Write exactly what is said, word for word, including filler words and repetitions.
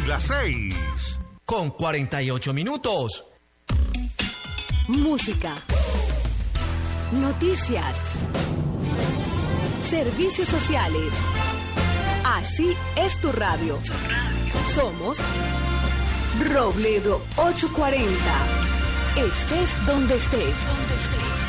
las seis. Con cuarenta y ocho minutos. Música. Noticias. Servicios sociales. Así es tu radio. Somos Robledo ochocientos cuarenta. Estés donde estés.